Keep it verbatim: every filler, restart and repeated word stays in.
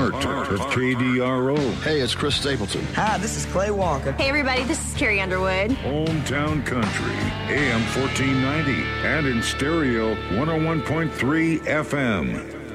heart of K D R O. Hey, it's Chris Stapleton. Hi, this is Clay Walker. Hey, everybody, this is Carrie Underwood. Hometown Country, A M fourteen ninety, and in stereo, one oh one point three F M.